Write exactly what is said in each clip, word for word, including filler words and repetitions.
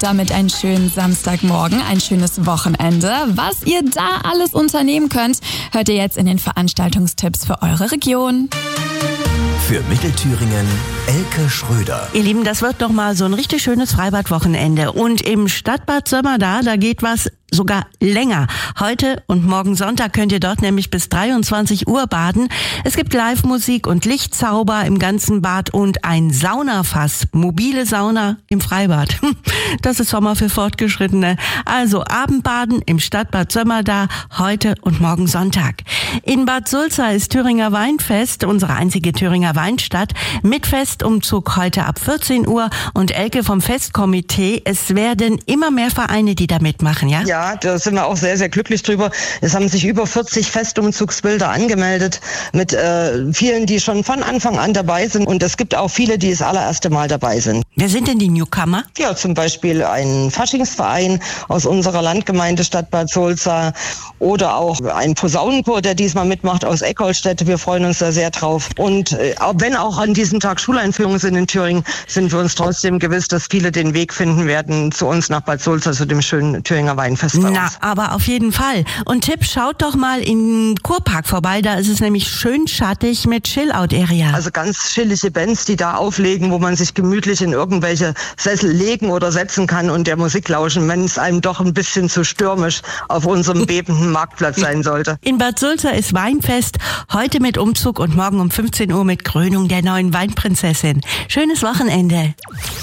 Damit einen schönen Samstagmorgen, ein schönes Wochenende. Was ihr da alles unternehmen könnt, hört ihr jetzt in den Veranstaltungstipps für eure Region. Für Mittelthüringen Elke Schröder. Ihr Lieben, das wird doch mal so ein richtig schönes Freibad-Wochenende. Und im Stadtbad Sömmerda, da geht was sogar länger. Heute und morgen Sonntag könnt ihr dort nämlich bis dreiundzwanzig Uhr baden. Es gibt Live-Musik und Lichtzauber im ganzen Bad und ein Saunafass. Mobile Sauna im Freibad. Das ist Sommer für Fortgeschrittene. Also Abendbaden im Stadtbad Sömmerda heute und morgen Sonntag. In Bad Sulza ist Thüringer Weinfest, unsere einzige Thüringer Weinstadt, mit Festumzug heute ab vierzehn Uhr. Und Elke vom Festkomitee, es werden immer mehr Vereine, die da mitmachen, ja? Ja. Ja, da sind wir auch sehr, sehr glücklich drüber. Es haben sich über vierzig Festumzugsbilder angemeldet mit äh, vielen, die schon von Anfang an dabei sind. Und es gibt auch viele, die das allererste Mal dabei sind. Wer sind denn die Newcomer? Ja, zum Beispiel ein Faschingsverein aus unserer Landgemeinde Stadt Bad Sulza oder auch ein Posaunenchor, der diesmal mitmacht aus Eckholtstätte. Wir freuen uns da sehr drauf. Und äh, wenn auch an diesem Tag Schuleinführungen sind in Thüringen, sind wir uns trotzdem gewiss, dass viele den Weg finden werden zu uns nach Bad Sulza, zu dem schönen Thüringer Weinfest. Na, aber auf jeden Fall. Und Tipp, schaut doch mal im Kurpark vorbei, da ist es nämlich schön schattig mit Chill-Out-Area. Also ganz chillige Bands, die da auflegen, wo man sich gemütlich in irgendwelche Sessel legen oder setzen kann und der Musik lauschen, wenn es einem doch ein bisschen zu stürmisch auf unserem bebenden Marktplatz sein sollte. In Bad Sulza ist Weinfest, heute mit Umzug und morgen um fünfzehn Uhr mit Krönung der neuen Weinprinzessin. Schönes Wochenende.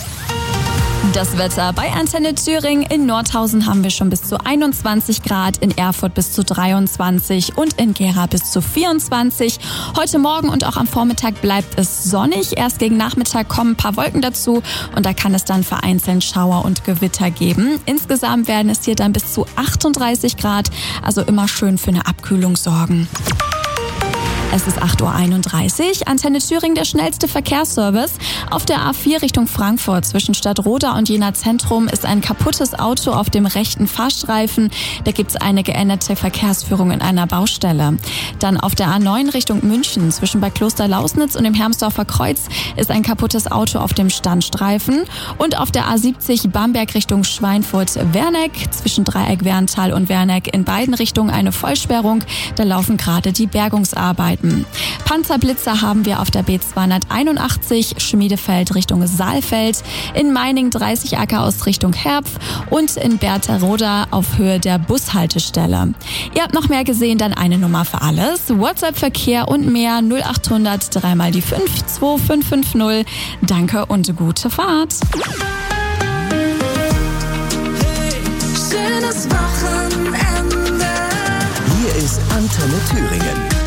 Das Wetter bei Antenne Thüringen. In Nordhausen haben wir schon bis zu einundzwanzig Grad, in Erfurt bis zu dreiundzwanzig und in Gera bis zu vierundzwanzig. Heute Morgen und auch am Vormittag bleibt es sonnig. Erst gegen Nachmittag kommen ein paar Wolken dazu und da kann es dann vereinzelt Schauer und Gewitter geben. Insgesamt werden es hier dann bis zu achtunddreißig Grad, also immer schön für eine Abkühlung sorgen. Es ist acht Uhr einunddreißig. Antenne Thüringen, der schnellste Verkehrsservice. Auf der A vier Richtung Frankfurt zwischen Stadtroda und Jena Zentrum ist ein kaputtes Auto auf dem rechten Fahrstreifen. Da gibt es eine geänderte Verkehrsführung in einer Baustelle. Dann auf der A neun Richtung München zwischen Bad Kloster-Lausnitz und dem Hermsdorfer Kreuz ist ein kaputtes Auto auf dem Standstreifen. Und auf der A siebzig Bamberg Richtung Schweinfurt-Werneck zwischen Dreieck-Werntal und Werneck in beiden Richtungen eine Vollsperrung. Da laufen gerade die Bergungsarbeiten. Panzerblitzer haben wir auf der B zweihunderteinundachtzig Schmiedefeld Richtung Saalfeld, in Meining dreißig Acker aus Richtung Herpf und in Bertha-Roda auf Höhe der Bushaltestelle. Ihr habt noch mehr gesehen, dann eine Nummer für alles. WhatsApp-Verkehr und mehr null achthundert drei mal die fünf zwei fünf fünf null. Danke und gute Fahrt. Hey, schönes Wochenende. Hier ist Antenne Thüringen.